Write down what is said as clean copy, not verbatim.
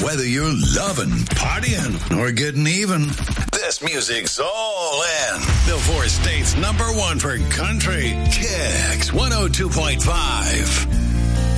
Whether you're loving, partying, or getting even, this music's all in. The four states #1 for country. Kicks 102.5.